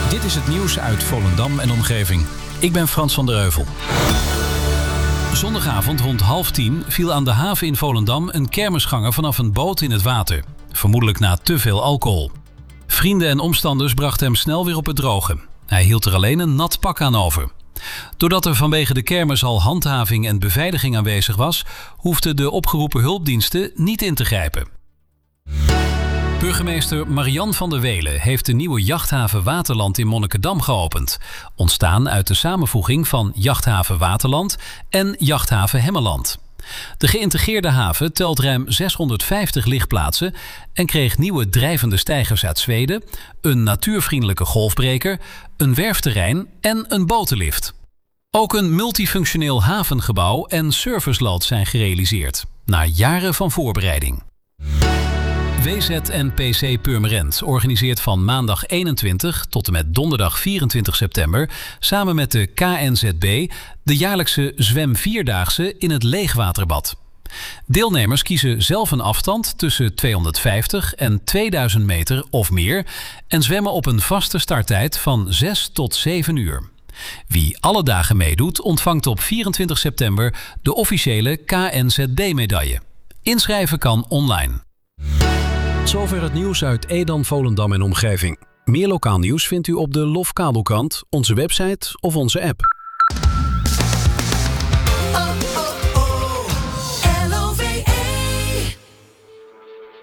Dit is het nieuws uit Volendam en omgeving. Ik ben Frans van der Heuvel. Zondagavond rond 9:30 viel aan de haven in Volendam een kermisganger vanaf een boot in het water. Vermoedelijk na te veel alcohol. Vrienden en omstanders brachten hem snel weer op het droge. Hij hield er alleen een nat pak aan over. Doordat er vanwege de kermis al handhaving en beveiliging aanwezig was, hoefden de opgeroepen hulpdiensten niet in te grijpen. Burgemeester Marian van der Welen heeft de nieuwe jachthaven Waterland in Monnikendam geopend. Ontstaan uit de samenvoeging van Jachthaven Waterland en Jachthaven Hemmeland. De geïntegreerde haven telt ruim 650 lichtplaatsen en kreeg nieuwe drijvende steigers uit Zweden, een natuurvriendelijke golfbreker, een werfterrein en een botenlift. Ook een multifunctioneel havengebouw en serviceloods zijn gerealiseerd, na jaren van voorbereiding. WZNPC Purmerend organiseert van maandag 21 tot en met donderdag 24 september samen met de KNZB de jaarlijkse zwemvierdaagse in het leegwaterbad. Deelnemers kiezen zelf een afstand tussen 250 en 2000 meter of meer en zwemmen op een vaste starttijd van 6 tot 7 uur. Wie alle dagen meedoet, ontvangt op 24 september de officiële KNZB-medaille. Inschrijven kan online. Tot zover het nieuws uit Edam, Volendam en omgeving. Meer lokaal nieuws vindt u op de LOF Kabelkrant, onze website of onze app.